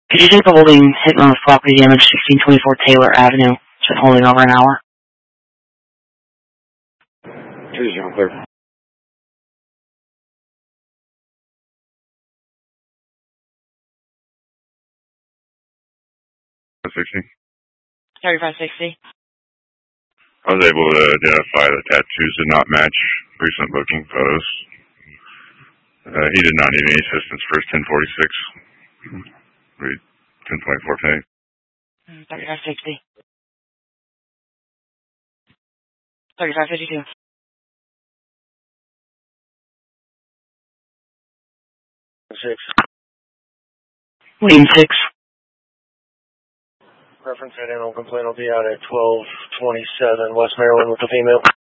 Could you take the holding hit on with property damage 1624 Taylor Avenue? It's been holding over an hour. 2-0, clear. 60. 3560. I was able to identify the tattoos did not match recent booking photos. He did not need any assistance for his 1046. Read 1024 tape. 3560. 3552. Six. Lane 6. Reference at animal complaint will be out at 1227 West Maryland with the female.